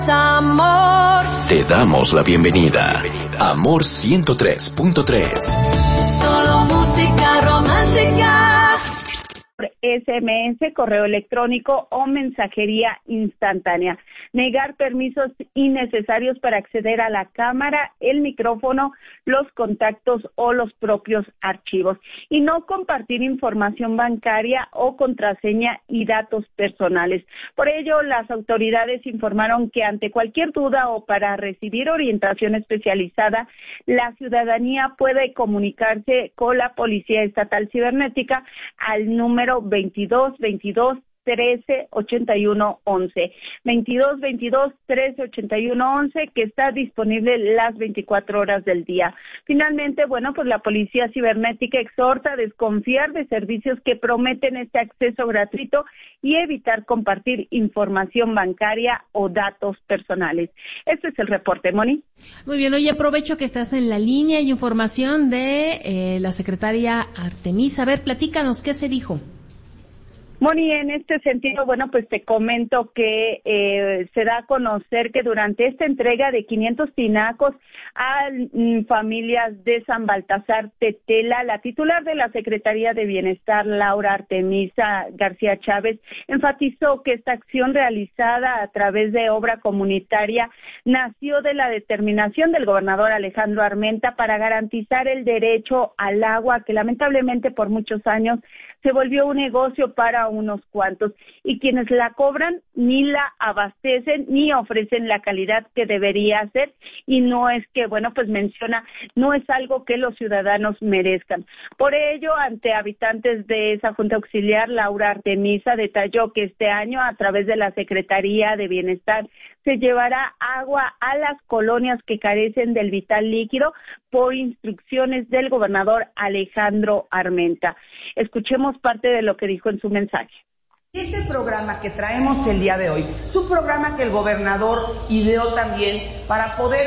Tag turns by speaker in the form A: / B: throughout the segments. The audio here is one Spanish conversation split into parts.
A: Amor.
B: Te damos la bienvenida. Amor 103.3.
A: Solo música romántica.
C: SMS, correo electrónico o mensajería instantánea. Negar permisos innecesarios para acceder a la cámara, el micrófono, los contactos o los propios archivos. Y no compartir información bancaria o contraseña y datos personales. Por ello, las autoridades informaron que ante cualquier duda o para recibir orientación especializada, la ciudadanía puede comunicarse con la Policía Estatal Cibernética al número 2222-1381-11. 2222-1381-11, que está disponible las 24 horas del día. Finalmente, pues la Policía Cibernética exhorta a desconfiar de servicios que prometen este acceso gratuito y evitar compartir información bancaria o datos personales. Este es el reporte, Moni.
D: Muy bien, oye, aprovecho que estás en la línea y información de la secretaria Artemisa. A ver, platícanos, ¿qué se dijo?
C: Moni, en este sentido, pues te comento que se da a conocer que durante esta entrega de 500 tinacos a familias de San Baltasar Tetela, la titular de la Secretaría de Bienestar, Laura Artemisa García Chávez, enfatizó que esta acción realizada a través de obra comunitaria nació de la determinación del gobernador Alejandro Armenta para garantizar el derecho al agua, que lamentablemente por muchos años se volvió un negocio para unos cuantos, y quienes la cobran ni la abastecen ni ofrecen la calidad que debería ser, y no es que, menciona, no es algo que los ciudadanos merezcan. Por ello, ante habitantes de esa Junta Auxiliar, Laura Artemisa detalló que este año, a través de la Secretaría de Bienestar, se llevará agua a las colonias que carecen del vital líquido por instrucciones del gobernador Alejandro Armenta. Escuchemos parte de lo que dijo en su mensaje.
E: Este programa que traemos el día de hoy es un programa que el gobernador ideó también para poder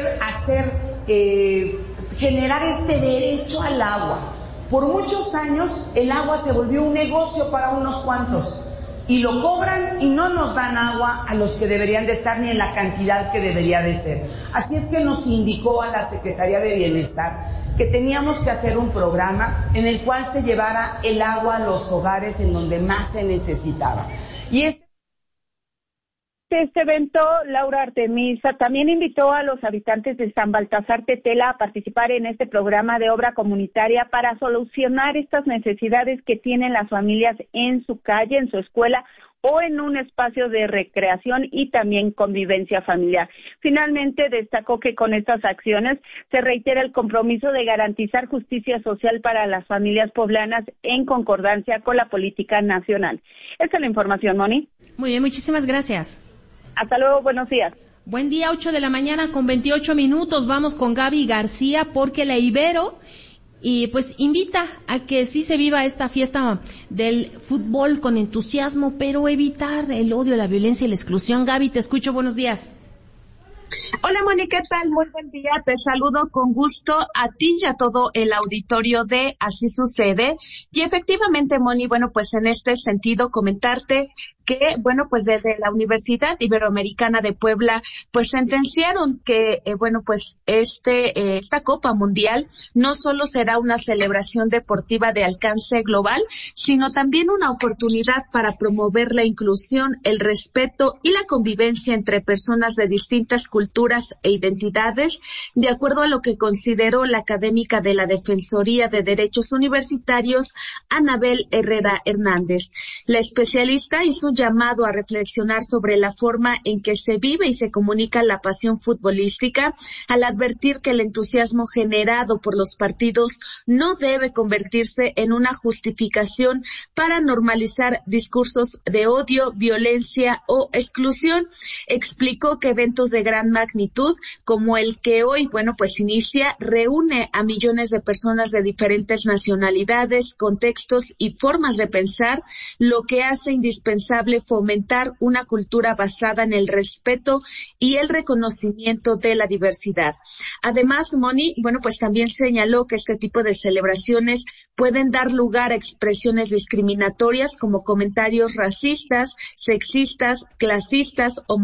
E: generar este derecho al agua. Por muchos años el agua se volvió un negocio para unos cuantos y lo cobran y no nos dan agua a los que deberían de estar ni en la cantidad que debería de ser. Así es que nos indicó a la Secretaría de Bienestar que teníamos que hacer un programa en el cual se llevara el agua a los hogares en donde más se necesitaba. Y
C: este evento, Laura Artemisa también invitó a los habitantes de San Baltasar Tetela a participar en este programa de obra comunitaria para solucionar estas necesidades que tienen las familias en su calle, en su escuela o en un espacio de recreación y también convivencia familiar. Finalmente, destacó que con estas acciones se reitera el compromiso de garantizar justicia social para las familias poblanas en concordancia con la política nacional. Esta es la información, Moni.
D: Muy bien, muchísimas gracias.
C: Hasta luego, buenos días.
D: Buen día, 8:00 con 28 minutos. Vamos con Gaby García porque la Ibero y pues invita a que sí se viva esta fiesta del fútbol con entusiasmo, pero evitar el odio, la violencia y la exclusión. Gaby, te escucho, buenos días.
F: Hola, Moni, ¿qué tal? Muy buen día, te saludo con gusto a ti y a todo el auditorio de Así Sucede. Y efectivamente, Moni, pues en este sentido comentarte que, pues desde la Universidad Iberoamericana de Puebla, pues sentenciaron que, esta Copa Mundial no solo será una celebración deportiva de alcance global, sino también una oportunidad para promover la inclusión, el respeto y la convivencia entre personas de distintas culturas e identidades, de acuerdo a lo que consideró la académica de la Defensoría de Derechos Universitarios, Anabel Herrera Hernández. La especialista hizo un llamado a reflexionar sobre la forma en que se vive y se comunica la pasión futbolística, al advertir que el entusiasmo generado por los partidos no debe convertirse en una justificación para normalizar discursos de odio, violencia o exclusión. Explicó que eventos de gran magnitud, como el que hoy, inicia, reúne a millones de personas de diferentes nacionalidades, contextos y formas de pensar, lo que hace indispensable fomentar una cultura basada en el respeto y el reconocimiento de la diversidad. Además, Moni, también señaló que este tipo de celebraciones pueden dar lugar a expresiones discriminatorias como comentarios racistas, sexistas, clasistas o